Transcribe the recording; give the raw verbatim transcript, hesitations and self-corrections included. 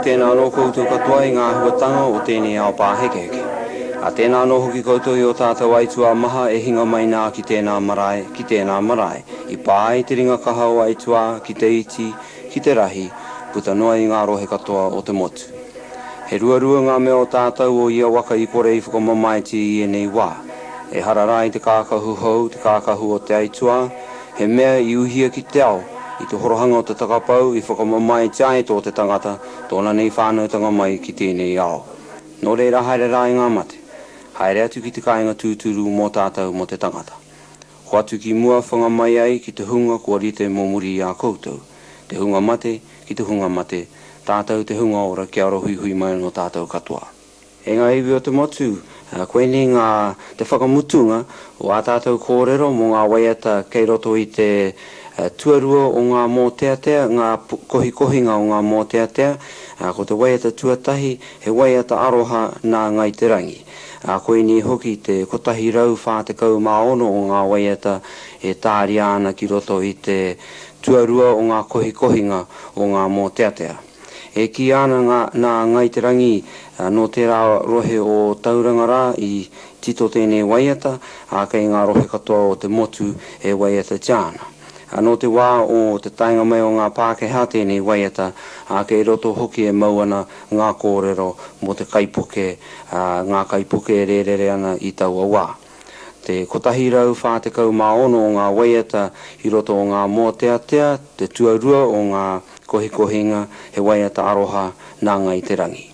tēnā anō koutou katoa I ngā huatanga o tēnei ao pāheke heke. A tēnā anō hoki koutou I o tātou aitua maha e hinga mai nā ki tēnā marae, ki tēnā marae. I pā I te ringa kahau aitua, ki te iti, ki te rahi, puta noa I ngā rohe katoa o te motu. He rua rua ngā mea o tātou o ia waka I kore I whakamamaiti I enei wā. E harara I te kākahu hou, te kākahu o te aitua, he mea I uhia ki te ao, I te horohanga o te takapau, I whakamamaiti ai tō te tangata, tōna nei whānautanga mai ki tēnei ao. Nō reira haere rā I ngā mate. Haere atu ki te kāinga tūturu mō tātou mō te tangata. Ko atu ki mua whanga mai ai ki te hunga kua rite mō muri I a koutou. Te hunga mate, ki te hunga mate, tātou te hunga ora ki aro hui hui mai no tātou katoa. E ngā iwi o te motu, uh, koe ni ngā te whakamutunga o a tātou kōrero mō ngā waiata kei roto I te uh, tuarua o ngā mō teatea, ngā kohi kohinga o ngā mō teatea, uh, ko te waiata tuatahi, he waiata aroha nā ngai te rangi. A koe ni hoki te kotahi rau whā te kau maono o ngā waiata e tāri ana ki roto I te tuarua o ngā kohi kohinga o ngā mō teatea. E ki ana ngā, nā ngai te rangi uh, no te rā rohe o taurangara I tito tēnei waiata, a kei ngā rohe katoa o te motu e waiata tiana. No te wā o te tainga mai o ngā Pākehā tēnei waiata, a kei roto hoki e mauana ngā kōrero mo te kaipuke, uh, ngā kaipuke e rerere ana I taua wā. Te kotahi rau whā te kau maono o ngā waiata I roto o ngā mō teatea, te tuarua o ngā kohi kohinga, he waiata aroha nā ngai te rangi.